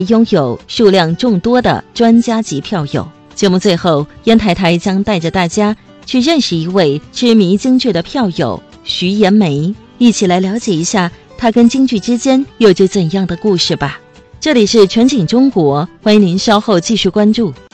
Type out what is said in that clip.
拥有数量众多的专家级票友。节目最后，烟台台将带着大家去认识一位痴迷京剧的票友徐延梅，一起来了解一下他跟京剧之间有着怎样的故事吧。这里是全景中国，欢迎您稍后继续关注。